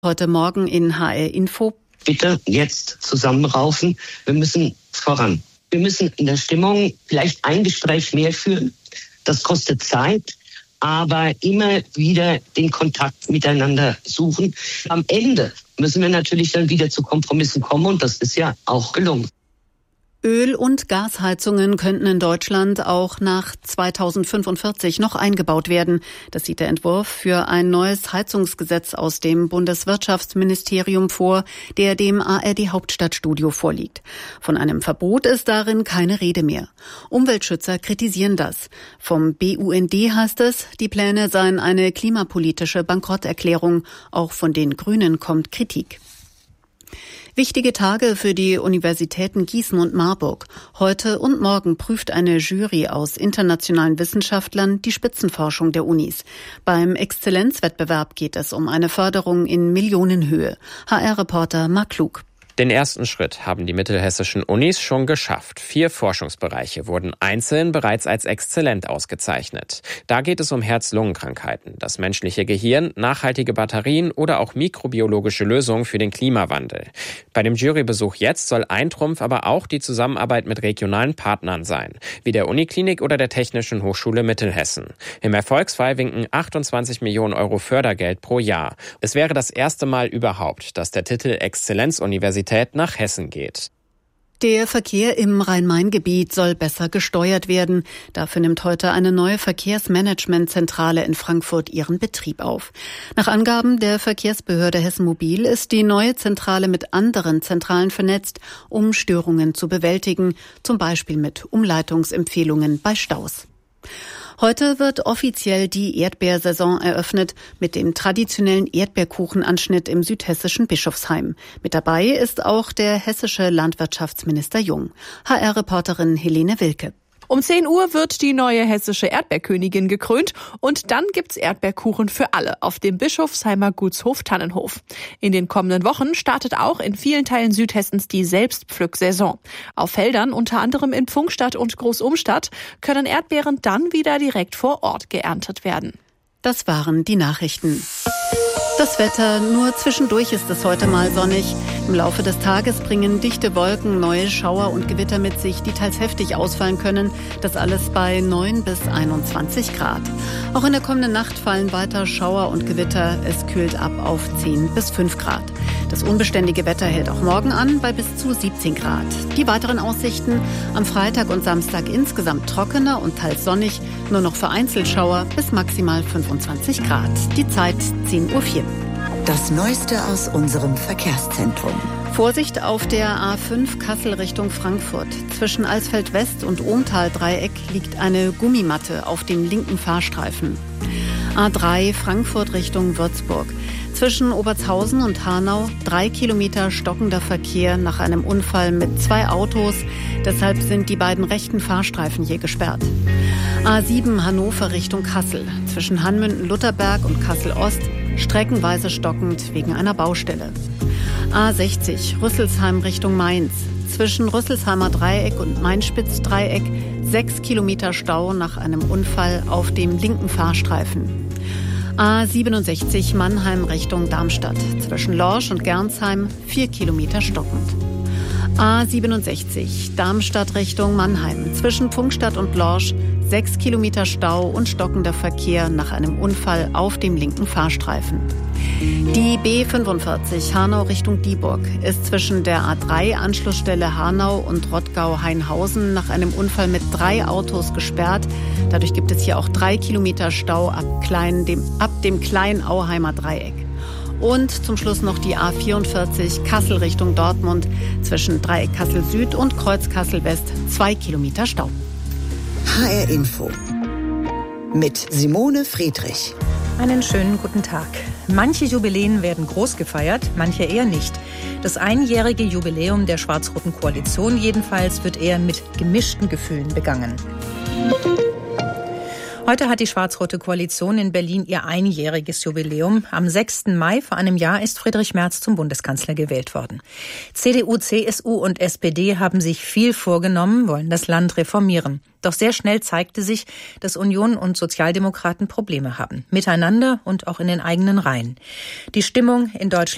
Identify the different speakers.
Speaker 1: Heute Morgen in HR Info.
Speaker 2: Bitte jetzt zusammenraufen. Wir müssen voran. Wir müssen in der Stimmung vielleicht ein Gespräch mehr führen. Das kostet Zeit, aber immer wieder den Kontakt miteinander suchen. Am Ende müssen wir natürlich dann wieder zu Kompromissen kommen und das ist ja auch gelungen.
Speaker 1: Öl- und Gasheizungen könnten in Deutschland auch nach 2045 noch eingebaut werden. Das sieht der Entwurf für ein neues Heizungsgesetz aus dem Bundeswirtschaftsministerium vor, der dem ARD Hauptstadtstudio vorliegt. Von einem Verbot ist darin keine Rede mehr. Umweltschützer kritisieren das. Vom BUND heißt es, die Pläne seien eine klimapolitische Bankrotterklärung. Auch von den Grünen kommt Kritik. Wichtige Tage für die Universitäten Gießen und Marburg. Heute und morgen prüft eine Jury aus internationalen Wissenschaftlern die Spitzenforschung der Unis. Beim Exzellenzwettbewerb geht es um eine Förderung in Millionenhöhe. HR-Reporter Marc Klug.
Speaker 3: Den ersten Schritt haben die mittelhessischen Unis schon geschafft. 4 Forschungsbereiche wurden einzeln bereits als exzellent ausgezeichnet. Da geht es um Herz-Lungen-Krankheiten, das menschliche Gehirn, nachhaltige Batterien oder auch mikrobiologische Lösungen für den Klimawandel. Bei dem Jurybesuch jetzt soll ein Trumpf aber auch die Zusammenarbeit mit regionalen Partnern sein, wie der Uniklinik oder der Technischen Hochschule Mittelhessen. Im Erfolgsfall winken 28 Millionen Euro Fördergeld pro Jahr. Es wäre das erste Mal überhaupt, dass der Titel Exzellenzuniversität nach Hessen geht.
Speaker 1: Der Verkehr im Rhein-Main-Gebiet soll besser gesteuert werden. Dafür nimmt heute eine neue Verkehrsmanagementzentrale in Frankfurt ihren Betrieb auf. Nach Angaben der Verkehrsbehörde Hessen Mobil ist die neue Zentrale mit anderen Zentralen vernetzt, um Störungen zu bewältigen, zum Beispiel mit Umleitungsempfehlungen bei Staus. Heute wird offiziell die Erdbeersaison eröffnet mit dem traditionellen Erdbeerkuchenanschnitt im südhessischen Bischofsheim. Mit dabei ist auch der hessische Landwirtschaftsminister Jung. HR-Reporterin Helene Wilke.
Speaker 4: Um 10 Uhr wird die neue hessische Erdbeerkönigin gekrönt und dann gibt's Erdbeerkuchen für alle auf dem Bischofsheimer Gutshof Tannenhof. In den kommenden Wochen startet auch in vielen Teilen Südhessens die Selbstpflücksaison. Auf Feldern, unter anderem in Pfungstadt und Großumstadt, können Erdbeeren dann wieder direkt vor Ort geerntet werden.
Speaker 1: Das waren die Nachrichten. Das Wetter, nur zwischendurch ist es heute mal sonnig. Im Laufe des Tages bringen dichte Wolken neue Schauer und Gewitter mit sich, die teils heftig ausfallen können. Das alles bei 9 bis 21 Grad. Auch in der kommenden Nacht fallen weiter Schauer und Gewitter. Es kühlt ab auf 10 bis 5 Grad. Das unbeständige Wetter hält auch morgen an bei bis zu 17 Grad. Die weiteren Aussichten: am Freitag und Samstag insgesamt trockener und teils sonnig, nur noch vereinzelt Schauer bis maximal 25 Grad. Die Zeit 10:04 Uhr.
Speaker 5: Das Neueste aus unserem Verkehrszentrum.
Speaker 1: Vorsicht auf der A5 Kassel Richtung Frankfurt. Zwischen Alsfeld West und Ohmtal-Dreieck liegt eine Gummimatte auf dem linken Fahrstreifen. A3 Frankfurt Richtung Würzburg. Zwischen Obertshausen und Hanau 3 Kilometer stockender Verkehr nach einem Unfall mit 2 Autos. Deshalb sind die beiden rechten Fahrstreifen hier gesperrt. A7 Hannover Richtung Kassel. Zwischen Hanmünden-Lutherberg und Kassel-Ost streckenweise stockend wegen einer Baustelle. A60 Rüsselsheim Richtung Mainz. Zwischen Rüsselsheimer Dreieck und Mainspitz-Dreieck 6 Kilometer Stau nach einem Unfall auf dem linken Fahrstreifen. A67 Mannheim Richtung Darmstadt. Zwischen Lorsch und Gernsheim 4 Kilometer stockend. A67 Darmstadt Richtung Mannheim. Zwischen Pfungstadt und Lorsch 6 Kilometer Stau und stockender Verkehr nach einem Unfall auf dem linken Fahrstreifen. Die B45 Hanau Richtung Dieburg ist zwischen der A3-Anschlussstelle Hanau und Rottgau-Hainhausen nach einem Unfall mit 3 Autos gesperrt. Dadurch gibt es hier auch 3 Kilometer Stau ab dem kleinen Auheimer Dreieck. Und zum Schluss noch die A44 Kassel Richtung Dortmund. Zwischen Dreieck Kassel Süd und Kreuz Kassel West 2 Kilometer Stau.
Speaker 5: HR Info mit Simone Friedrich.
Speaker 6: Einen schönen guten Tag. Manche Jubiläen werden groß gefeiert, manche eher nicht. Das einjährige Jubiläum der schwarz-roten Koalition jedenfalls wird eher mit gemischten Gefühlen begangen. Heute hat die schwarz-rote Koalition in Berlin ihr einjähriges Jubiläum. Am 6. Mai vor einem Jahr ist Friedrich Merz zum Bundeskanzler gewählt worden. CDU, CSU und SPD haben sich viel vorgenommen, wollen das Land reformieren. Doch sehr schnell zeigte sich, dass Union und Sozialdemokraten Probleme haben. Miteinander und auch in den eigenen Reihen. Die Stimmung in Deutschland